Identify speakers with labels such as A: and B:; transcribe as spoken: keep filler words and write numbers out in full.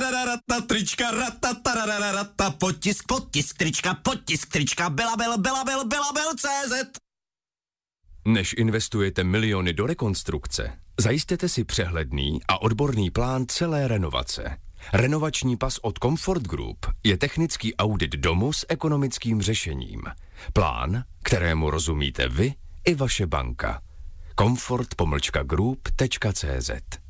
A: rata, trička, rata, tarararata, potisk, potisk, trička, potisk, trička, belabel, belabel, belabel, cé zet.
B: Než investujete miliony do rekonstrukce, zajistěte si přehledný a odborný plán celé renovace. Renovační pas od Comfort Group je technický audit domu s ekonomickým řešením. Plán, kterému rozumíte vy i vaše banka. comfort pomlčka group tečka cé zet